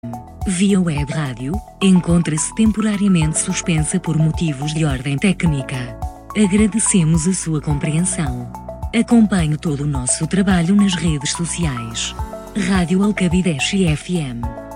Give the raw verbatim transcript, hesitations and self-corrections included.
Via web rádio, encontra-se temporariamente suspensa por motivos de ordem técnica. Agradecemos a sua compreensão. Acompanhe todo o nosso trabalho nas redes sociais. Rádio Alcabideche F M.